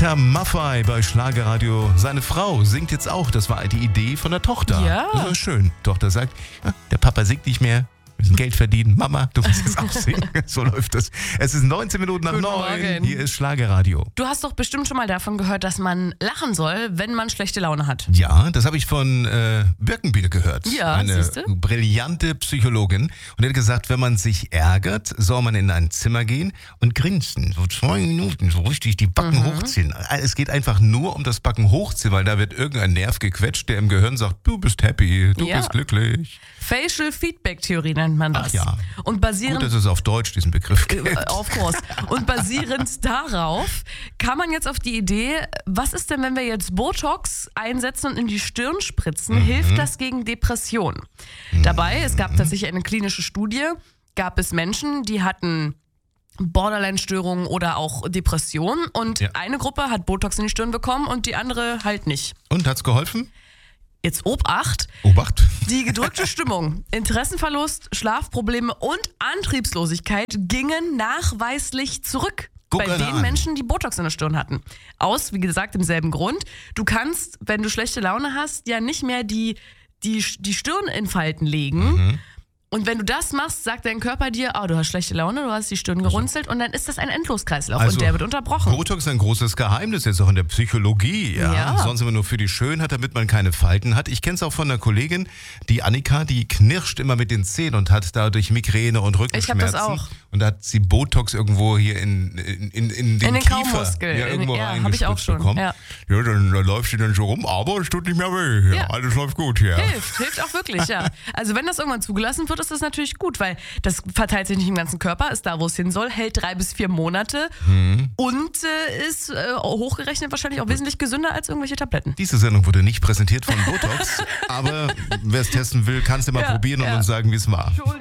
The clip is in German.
Peter Maffay bei Schlagerradio. Seine Frau singt jetzt auch. Das war die Idee von der Tochter. Ja. Das war schön. Die Tochter sagt, der Papa singt nicht mehr. Wir müssen Geld verdienen. Mama, du musst jetzt auch singen. So läuft das. Es ist 19 Minuten nach 9. Hier ist Schlagerradio. Du hast doch bestimmt schon mal davon gehört, dass man lachen soll, wenn man schlechte Laune hat. Ja, das habe ich von Birkenbier gehört. Ja, eine siehste? brillante Psychologin. Und die hat gesagt, wenn man sich ärgert, soll man in ein Zimmer gehen und grinsen. So 2 Minuten, so richtig die Backen hochziehen. Es geht einfach nur um das Backen hochziehen, weil da wird irgendein Nerv gequetscht, der im Gehirn sagt, du bist happy, du bist glücklich. Facial Feedback Theorie nennt man das. Ach ja. Und basierend Gut, dass es auf Deutsch diesen Begriff gibt. Of course. Und basierend darauf kam man jetzt auf die Idee, was ist denn, wenn wir jetzt Botox einsetzen und in die Stirn spritzen, hilft das gegen Depression? Dabei, es gab tatsächlich eine klinische Studie, gab es Menschen, die hatten Borderline-Störungen oder auch Depressionen und eine Gruppe hat Botox in die Stirn bekommen und die andere halt nicht. Und hat's geholfen? Jetzt Obacht. Obacht. Die gedrückte Stimmung, Interessenverlust, Schlafprobleme und Antriebslosigkeit gingen nachweislich zurück. Bei den Menschen, die Botox in der Stirn hatten. Aus, wie gesagt, demselben Grund. Du kannst, wenn du schlechte Laune hast, ja nicht mehr die Stirn in Falten legen. Und wenn du das machst, sagt dein Körper dir, du hast schlechte Laune, du hast die Stirn gerunzelt und dann ist das ein Endloskreislauf und der wird unterbrochen. Botox ist ein großes Geheimnis jetzt auch in der Psychologie. Ja. Sonst immer nur für die Schönheit, damit man keine Falten hat. Ich kenne es auch von einer Kollegin, die Annika, die knirscht immer mit den Zähnen und hat dadurch Migräne und Rückenschmerzen. Ich habe das auch. Und da hat sie Botox irgendwo hier in den Kiefer. Kaumuskel. Irgendwo habe ich auch schon. Bekommen. Ja, dann läuft sie dann so rum, aber es tut nicht mehr weh. Ja, alles läuft gut hier. Hilft auch wirklich, ja. Also wenn das irgendwann zugelassen wird, ist das natürlich gut, weil das verteilt sich nicht im ganzen Körper, ist da, wo es hin soll, hält 3 bis 4 Monate und ist hochgerechnet wahrscheinlich auch wesentlich gesünder als irgendwelche Tabletten. Diese Sendung wurde nicht präsentiert von Botox, aber wer es testen will, kann es immer probieren und uns sagen, wie es war.